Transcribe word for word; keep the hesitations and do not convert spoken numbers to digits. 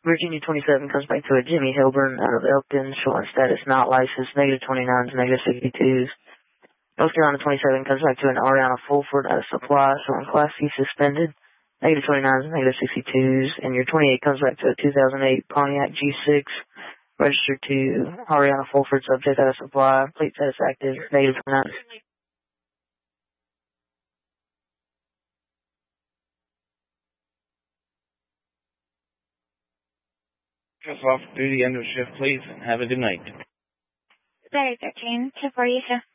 Virginia twenty-seven comes back to a Jimmy Hilburn out of Elkton, showing status not licensed, negative twenty-nines, negative sixty-twos. North Carolina twenty-seven comes back to an Ariana Fulford out of Supply, showing Class C suspended, negative twenty-nines, negative sixty-twos. And your twenty-eight comes back to a two thousand eight Pontiac G six, registered to Ariana Fulford, subject out of Supply, plate status active, negative twenty-nine. Just off duty, end of shift, please, and have a good night. Battery thirteen, two forty, sir.